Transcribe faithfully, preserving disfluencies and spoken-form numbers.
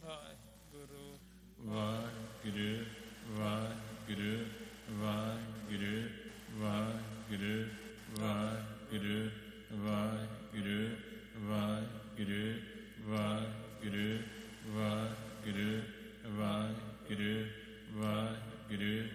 Waheguru Waheguru Waheguru Waheguru Waheguru Waheguru Waheguru Waheguru Waheguru Waheguru Waheguru Waheguru